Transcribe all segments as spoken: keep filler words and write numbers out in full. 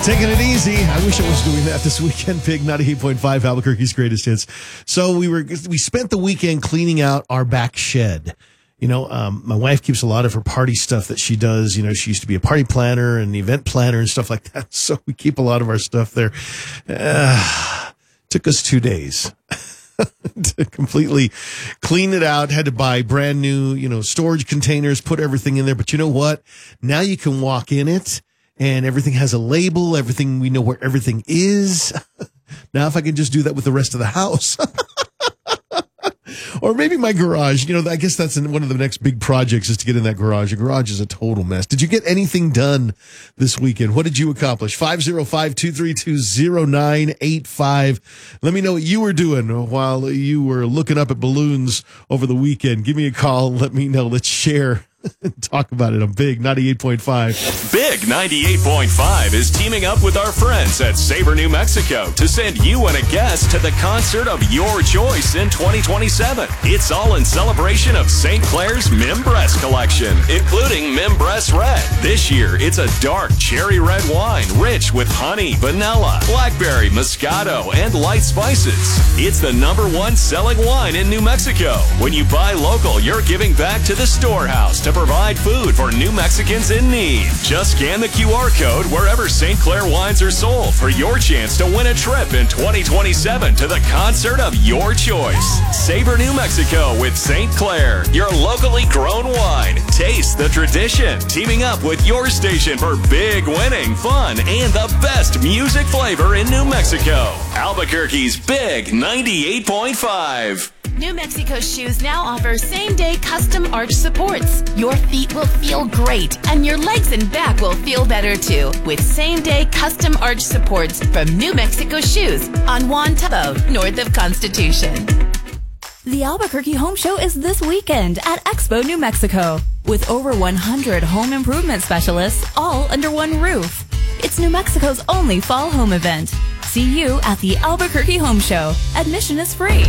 Taking it easy. I wish I was doing that this weekend. Big ninety-eight point five Albuquerque's greatest hits. So we were we spent the weekend cleaning out our back shed. You know, um, my wife keeps a lot of her party stuff that she does. You know, she used to be a party planner and event planner and stuff like that. So we keep a lot of our stuff there. Uh, took us two days to completely clean it out. Had to buy brand new, you know, storage containers, put everything in there. But you know what? Now you can walk in it and everything has a label. Everything, we know where everything is. Now if I can just do that with the rest of the house. Or maybe my garage. You know, I guess that's one of the next big projects is to get in that garage. Your garage is a total mess. Did you get anything done this weekend? What did you accomplish? five oh five, two three two, oh nine eight five. Let me know what you were doing while you were looking up at balloons over the weekend. Give me a call. Let me know. Let's share. Talk about it on Big ninety-eight point five. Big ninety-eight point five is teaming up with our friends at Sabre, New Mexico to send you and a guest to the concert of your choice in twenty twenty-seven. It's all in celebration of Saint Clair's Mimbres collection, including Mimbres Red. This year, it's a dark cherry red wine rich with honey, vanilla, blackberry, Moscato, and light spices. It's the number one selling wine in New Mexico. When you buy local, you're giving back to the storehouse to provide food for New Mexicans in need. Just scan the Q R code wherever Saint Clair wines are sold for your chance to win a trip in twenty twenty-seven to the concert of your choice. Savor New Mexico with Saint Clair, your locally grown wine. Taste the tradition. Teaming up with your station for big winning, fun, and the best music flavor in New Mexico. Albuquerque's Big ninety-eight point five. New Mexico Shoes now offers same-day custom arch supports. Your feet will feel great, and your legs and back will feel better too, with same-day custom arch supports from New Mexico Shoes on Juan Tabo, north of Constitution. The Albuquerque Home Show is this weekend at Expo, New Mexico, with over one hundred home improvement specialists all under one roof. It's New Mexico's only fall home event. See you at the Albuquerque Home Show. Admission is free.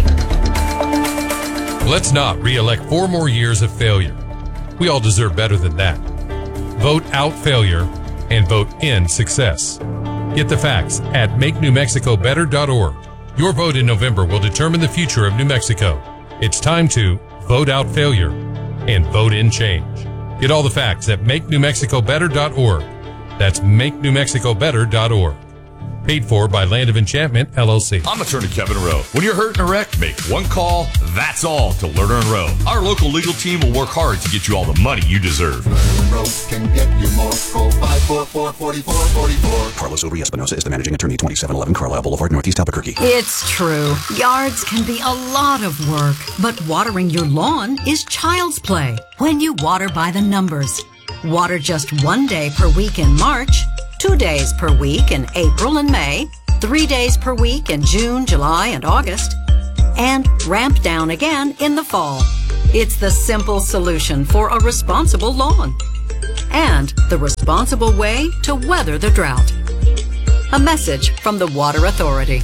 Let's not re-elect four more years of failure. We all deserve better than that. Vote out failure and vote in success. Get the facts at make new mexico better dot org. Your vote in November will determine the future of New Mexico. It's time to vote out failure and vote in change. Get all the facts at make new mexico better dot org. That's make new mexico better dot org. Paid for by Land of Enchantment, L L C. I'm attorney Kevin Rowe. When you're hurt in a wreck, make one call, that's all, to Lerner and Rowe. Our local legal team will work hard to get you all the money you deserve. Lerner and Rowe can get you more. Call five four four, four four four four. Carlos Uri Espinosa is the managing attorney, twenty-seven eleven Carlisle Boulevard, Northeast Albuquerque. It's true. Yards can be a lot of work, but watering your lawn is child's play when you water by the numbers. Water just one day per week in March, two days per week in April and May, three days per week in June, July, and August, and ramp down again in the fall. It's the simple solution for a responsible lawn and the responsible way to weather the drought. A message from the Water Authority.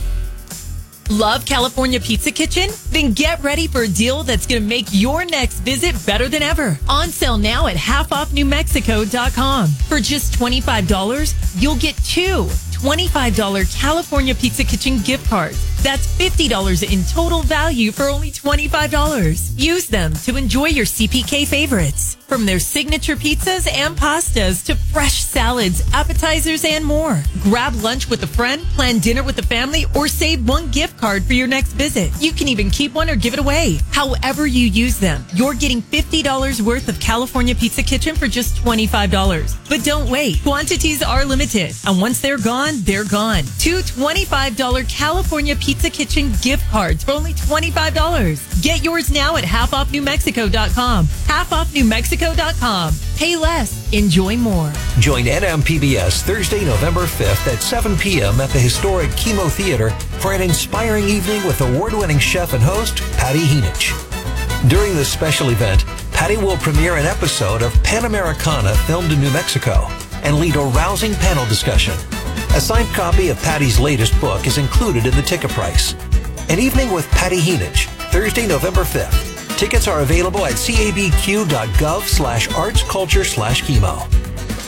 Love California Pizza Kitchen? Then get ready for a deal that's going to make your next visit better than ever. On sale now at half off new mexico dot com. For just twenty-five dollars, you'll get two twenty-five dollars California Pizza Kitchen gift cards. That's fifty dollars in total value for only twenty-five dollars. Use them to enjoy your C P K favorites. From their signature pizzas and pastas to fresh salads, appetizers, and more. Grab lunch with a friend, plan dinner with the family, or save one gift card for your next visit. You can even keep one or give it away. However you use them, you're getting fifty dollars worth of California Pizza Kitchen for just twenty-five dollars. But don't wait. Quantities are limited. And once they're gone, they're gone. Two twenty-five dollars California Pizza Kitchen gift cards for only twenty-five dollars. Get yours now at half off new mexico dot com. half off new mexico dot com. Pay less. Enjoy more. Join N M P B S Thursday, November fifth at seven p.m. at the historic Chemo Theater for an inspiring evening with award-winning chef and host Patty Heenich. During this special event, Patty will premiere an episode of Panamericana filmed in New Mexico and lead a rousing panel discussion. A signed copy of Patty's latest book is included in the ticket price. An evening with Patty Heenich, Thursday, November fifth. Tickets are available at cabq dot gov slash arts culture slash chemo. At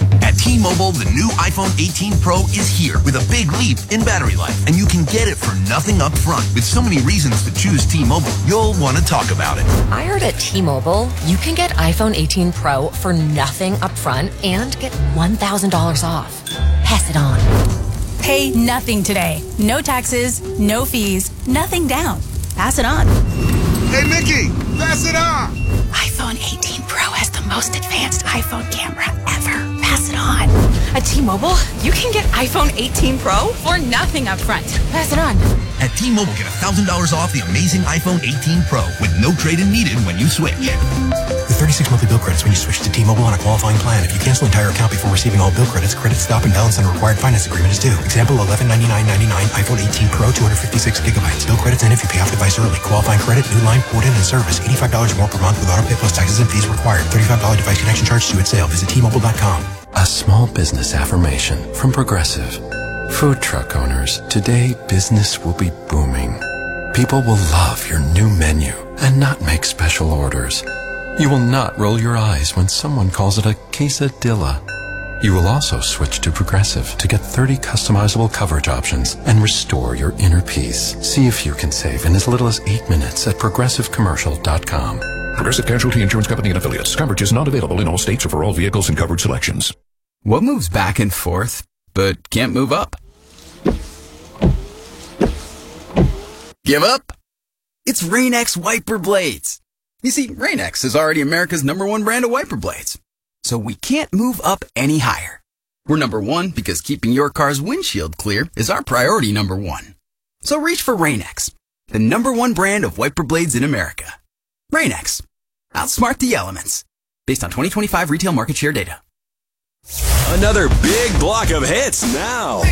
T-Mobile, the new iPhone eighteen Pro is here with a big leap in battery life, and you can get it for nothing up front. With so many reasons to choose T-Mobile, you'll want to talk about it. I heard at T-Mobile, you can get iPhone eighteen Pro for nothing up front and get one thousand dollars off. Pass it on. Pay nothing today. No taxes, no fees, nothing down. Pass it on. Hey, Mickey, pass it on. iPhone eighteen Pro has the most advanced iPhone camera ever. Pass it on. At T-Mobile, you can get iPhone eighteen Pro for nothing up front. Pass it on. At T-Mobile, get one thousand dollars off the amazing iPhone eighteen Pro with no trade-in needed when you switch. With thirty-six monthly bill credits when you switch to T-Mobile on a qualifying plan. If you cancel an entire account before receiving all bill credits, credit stop and balance on a required finance agreement is due. Example, eleven ninety-nine ninety-nine iPhone eighteen Pro, two hundred fifty-six gigabytes. Bill credits in if you pay off device early. Qualifying credit, new line, port in, and service. eighty-five dollars more per month with auto pay plus taxes and fees required. thirty-five dollars device connection charge due at sale. Visit T Mobile dot com. A small business affirmation from Progressive. Food truck owners, today business will be booming. People will love your new menu and not make special orders. You will not roll your eyes when someone calls it a quesadilla. You will also switch to Progressive to get thirty customizable coverage options and restore your inner peace. See if you can save in as little as eight minutes at progressive commercial dot com. Progressive Casualty Insurance Company and Affiliates. Coverage is not available in all states or for all vehicles and coverage selections. What moves back and forth, but can't move up? Give up? It's Rain-X wiper blades. You see, Rain-X is already America's number one brand of wiper blades. So we can't move up any higher. We're number one because keeping your car's windshield clear is our priority number one. So reach for Rain-X, the number one brand of wiper blades in America. Rain-X. Outsmart the elements. Based on twenty twenty-five retail market share data. Another big block of hits now.